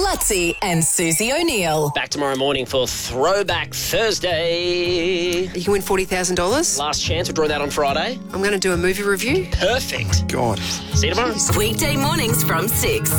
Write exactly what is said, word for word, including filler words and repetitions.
Lutzi and Susie O'Neill. Back tomorrow morning for Throwback Thursday. You can win forty thousand dollars. Last chance. We're drawing that on Friday. I'm going to do a movie review. Perfect. God. See you tomorrow. Weekday mornings from six.